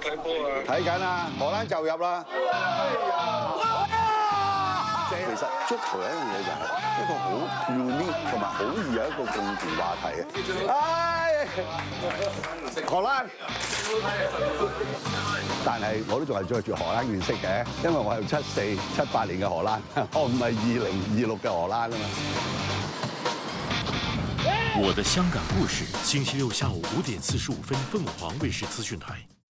睇波啊？ 睇緊啊，荷蘭就入啦。其實足球有一樣嘢就係一個好 unique 同埋好易有一個共同話題嘅。唉，荷蘭，但係我都仲係着住荷蘭原色嘅，因為我係74、78年嘅荷蘭，我唔係2026嘅荷蘭啊嘛。 我的香港故事，星期六下午5點45分，鳳凰衛視資訊台。